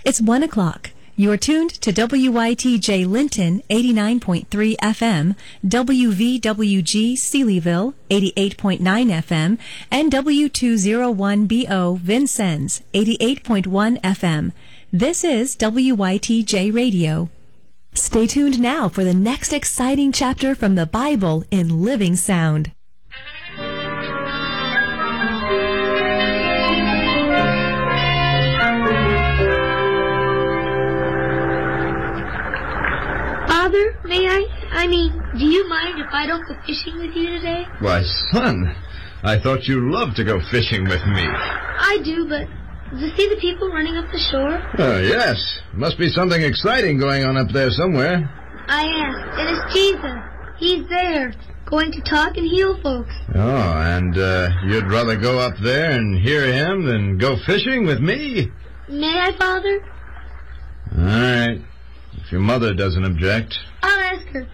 It's 1 o'clock. You're tuned to WYTJ Linton 89.3 FM, WVWG Sealyville 88.9 FM, and W201BO Vincennes 88.1 FM. This is WYTJ Radio. Stay tuned now for the next exciting chapter from the Bible in living sound. Father, may I mean, do you mind if I don't go fishing with you today? Why, son, I thought you loved to go fishing with me. I do, but do you see the people running up the shore? Oh, yes. Must be something exciting going on up there somewhere. I am. It is Jesus. He's there, going to talk and heal folks. Oh, and you'd rather go up there and hear him than go fishing with me? May I, Father? All right. If your mother doesn't object. I'll ask her.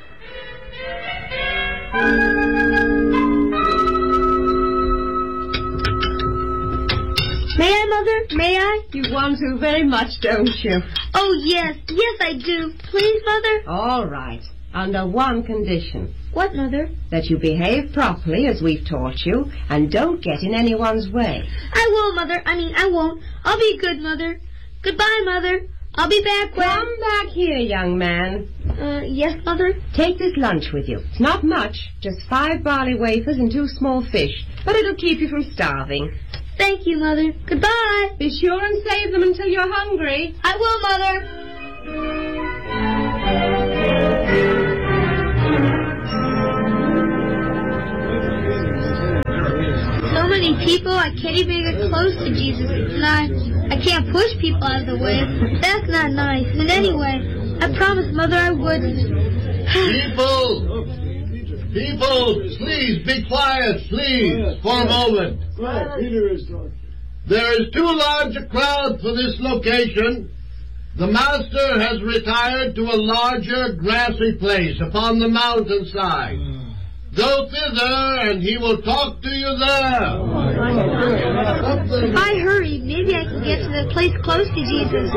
May I, Mother? May I? You want to very much, don't you? Oh, yes. Yes, I do. Please, Mother? All right. Under one condition. What, Mother? That you behave properly, as we've taught you, and don't get in anyone's way. I will, Mother. I won't. I'll be good, Mother. Goodbye, Mother. I'll be back when... Come back here, young man. Yes, Mother? Take this lunch with you. It's not much, just 5 barley wafers and 2 small fish, but it'll keep you from starving. Thank you, Mother. Goodbye. Be sure and save them until you're hungry. I will, Mother. So many people, I can't even get close to Jesus. And I can't push people out of the way. That's not nice. And anyway, I promised Mother I wouldn't. People, please be quiet, please, for a moment. There is too large a crowd for this location. The master has retired to a larger grassy place upon the mountainside. Go thither, and he will talk to you there. If I hurry, maybe I can get to the place close to Jesus.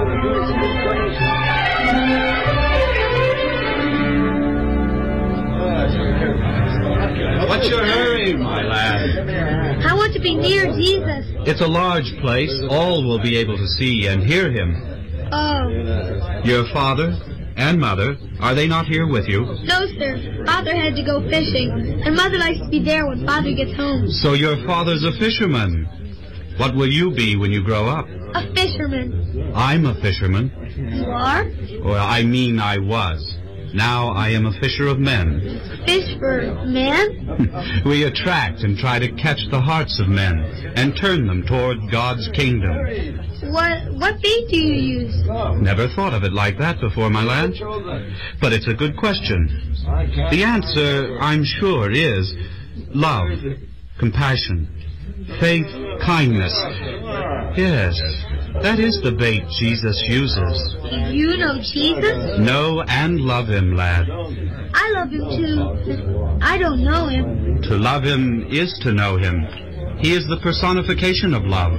What's your hurry, my lad? I want to be near Jesus. It's a large place. All will be able to see and hear him. Oh. Your father and mother, are they not here with you? No, sir. Father had to go fishing, and Mother likes to be there when Father gets home. So your father's a fisherman. What will you be when you grow up? A fisherman. I'm a fisherman. You are? Well, I mean I was. Now I am a fisher of men. Fish for men? We attract and try to catch the hearts of men and turn them toward God's kingdom. What bait do you use? Never thought of it like that before, my lad. But it's a good question. The answer, I'm sure, is love, compassion, faith, kindness. Yes, that is the bait Jesus uses. You know Jesus? Know and love him, lad. I love him too. I don't know him. To love him is to know him. He is the personification of love.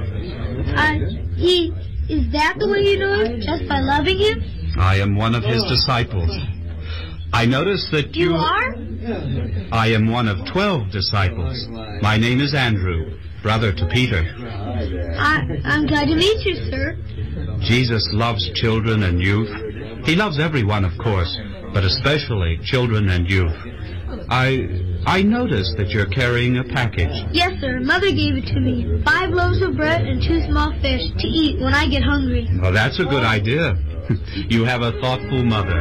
Is that the way you know him? Just by loving him? I am one of his disciples. I notice that You are? I am one of 12 disciples. My name is Andrew, brother to Peter. I'm glad to meet you, sir. Jesus loves children and youth. He loves everyone, of course, but especially children and youth. I noticed that you're carrying a package. Yes, sir. Mother gave it to me. 5 loaves of bread and 2 small fish to eat when I get hungry. Well, that's a good idea. You have a thoughtful mother.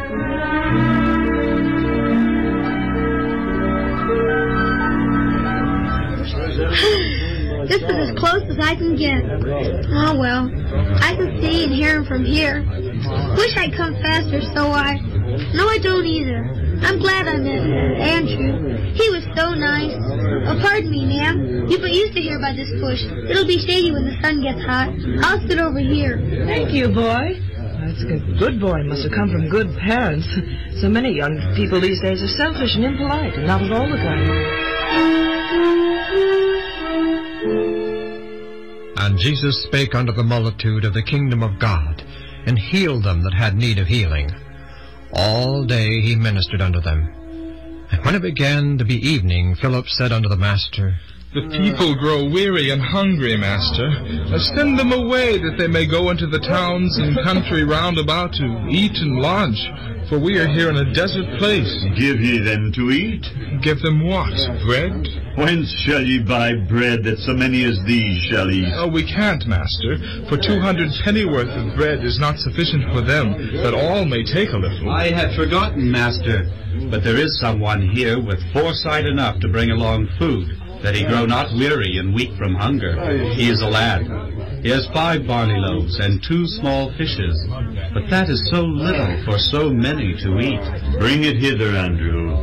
This is as close as I can get. Oh, well. I can see and hear him from here. Wish I'd come faster, so No, I don't either. I'm glad I met Andrew. He was so nice. Oh, pardon me, ma'am. You used to hear about this bush. It'll be shady when the sun gets hot. I'll sit over here. Thank you, boy. That's a good boy. Must have come from good parents. So many young people these days are selfish and impolite, and not at all the kind. And Jesus spake unto the multitude of the kingdom of God, and healed them that had need of healing. All day he ministered unto them. And when it began to be evening, Philip said unto the master, The people grow weary and hungry, Master. Send them away, that they may go into the towns and country round about to eat and lodge. For we are here in a desert place. Give ye them to eat? Give them what? Bread? Whence shall ye buy bread that so many as these shall eat? Oh, we can't, Master. For 200 pennyworth of bread is not sufficient for them, that all may take a little. I had forgotten, Master, but there is someone here with foresight enough to bring along food, that he grow not weary and weak from hunger. He is a lad. He has 5 barley loaves and 2 small fishes, but that is so little for so many to eat. Bring it hither, Andrew.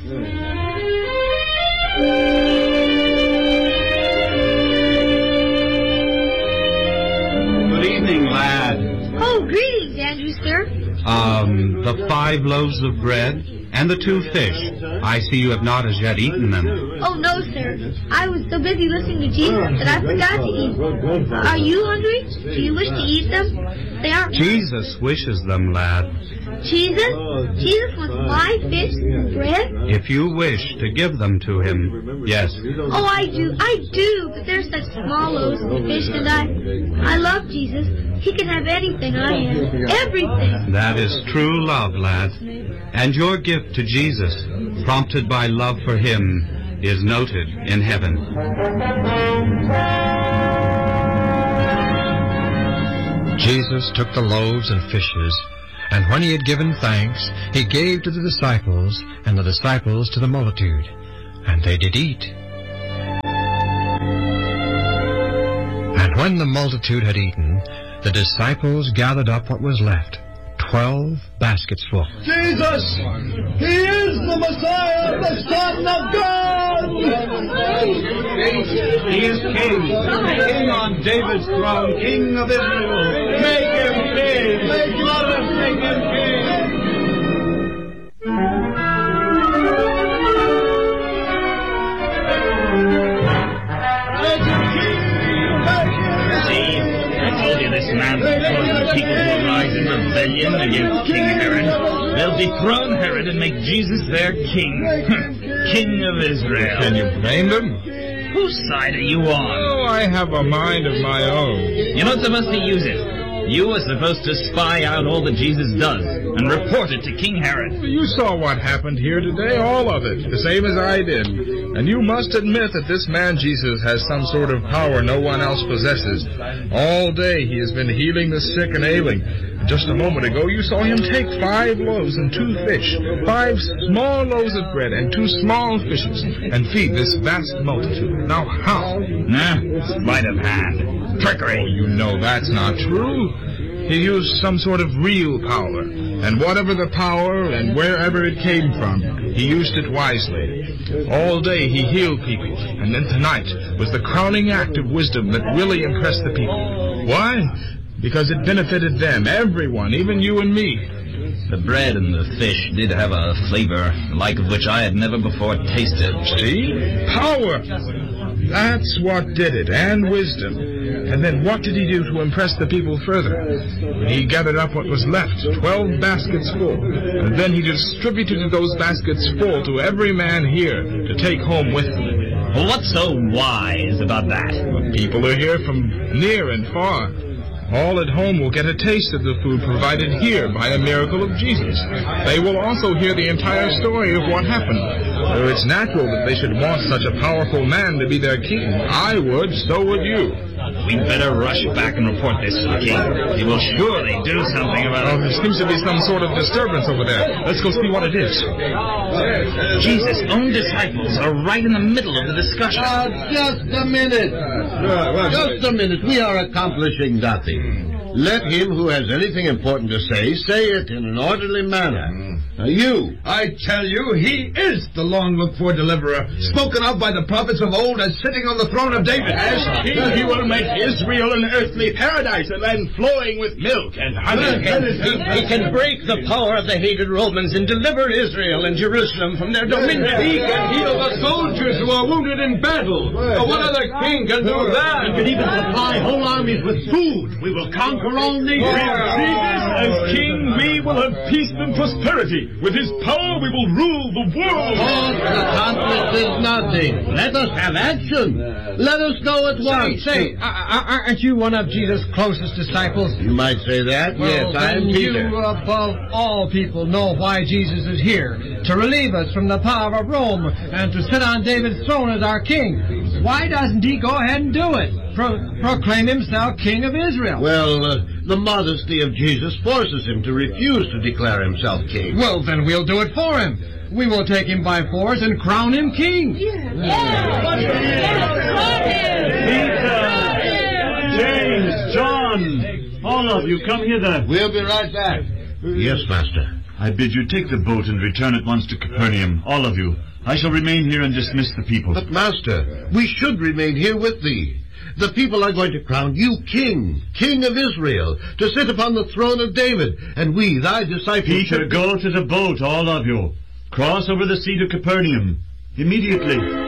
Good evening, lad. Oh, greetings, Andrew, sir. The 5 loaves of bread and the 2 fish. I see you have not as yet eaten them. Oh, no, sir. I was so busy listening to Jesus that I forgot to eat. Are you hungry? Do you wish to eat them? They aren't. Jesus wishes them, lad. Jesus? Jesus wants 5 fish and bread? If you wish to give them to him, yes. Oh, I do, but they're such small loaves of fish, and I love Jesus. He can have anything I have. Everything. That is true love, lad. And your gift to Jesus, prompted by love for him, is noted in heaven. Jesus took the loaves and fishes, and when he had given thanks, he gave to the disciples, and the disciples to the multitude. And they did eat. And when the multitude had eaten, the disciples gathered up what was left, 12 baskets full. Jesus! He is the Messiah, the Son of God! He is King. King on David's throne, King of Israel. Make him king. Let us make him king. This man will cause the people to arise in rebellion against King Herod. They'll dethrone Herod and make Jesus their king. King of Israel. Can you blame them? Whose side are you on? Oh, I have a mind of my own. You're not supposed to use it. You are supposed to spy out all that Jesus does and report it to King Herod. You saw what happened here today, all of it, the same as I did. And you must admit that this man Jesus has some sort of power no one else possesses. All day he has been healing the sick and ailing. Just a moment ago you saw him take 5 loaves and 2 fish, 5 small loaves of bread and 2 small fishes, and feed this vast multitude. Now how? Sleight of hand. Trickery. Oh, you know that's not true. He used some sort of real power, and whatever the power and wherever it came from, he used it wisely. All day he healed people, and then tonight was the crowning act of wisdom that really impressed the people. Why? Because it benefited them, everyone, even you and me. The bread and the fish did have a flavor, the like of which I had never before tasted. See? Power! That's what did it, and wisdom. And then what did he do to impress the people further? He gathered up what was left, 12 baskets full, and then he distributed those baskets full to every man here to take home with them. Well, what's so wise about that? The people are here from near and far. All at home will get a taste of the food provided here by a miracle of Jesus. They will also hear the entire story of what happened. So it's natural that they should want such a powerful man to be their king. I would, so would you. We'd better rush back and report this to the king. He will surely do something about it. Oh, there seems to be some sort of disturbance over there. Let's go see what it is. Jesus' own disciples are right in the middle of the discussion. Just a minute. Just a minute. We are accomplishing nothing. Let him who has anything important to say it in an orderly manner. You. I tell you, he is the long-looked-for deliverer, spoken of by the prophets of old as sitting on the throne of David. As king, he will make Israel an earthly paradise, a land flowing with milk and honey. He can break the power of the hated Romans and deliver Israel and Jerusalem from their dominion. He can heal the soldiers who are wounded in battle. What other king can do that? He can even supply whole armies with food. We will conquer all nations. Jesus, as king, we will have peace and prosperity. With his power, we will rule the world. The conflict is nothing. Let us have action. Let us know at once. Say, aren't you one of Jesus' closest disciples? You might say that. Yes, I am Peter. You, above all people, know why Jesus is here. To relieve us from the power of Rome and to sit on David's throne as our king. Why doesn't he go ahead and do it? Proclaim himself king of Israel. Well, the modesty of Jesus forces him to refuse to declare himself king. Well, then we'll do it for him. We will take him by force and crown him king. Peter, James, John, all of you, come hither. We'll be right back. Yes, Master. I bid you take the boat and return at once to Capernaum, all of you. I shall remain here and dismiss the people. But, Master, we should remain here with thee. The people are going to crown you king, king of Israel, to sit upon the throne of David, and we, thy disciples... Peter, go to the boat, all of you. Cross over the sea to Capernaum, immediately.